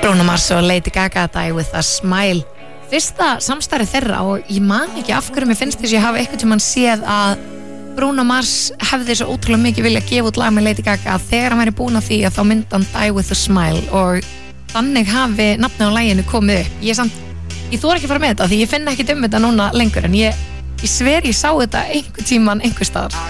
Bruno Mars og Lady Gaga, Die With A Smile. Fyrsta samstarfið þeirra og ég man ekki af hverju mér finnst þess að ég hafa einhvern tímann séð að Bruno Mars hefði svo ótrúlega mikið vilja að gefa út lag með Lady Gaga að þegar hann væri búinn að því að þá myndi hann Die With A Smile og þannig hafi nafnið á laginu komið upp. Ég þori ekki að fara með þetta því ég finn ekki þetta núna lengur en ég sver ég sá þetta einhvern tímann einhvers staðar.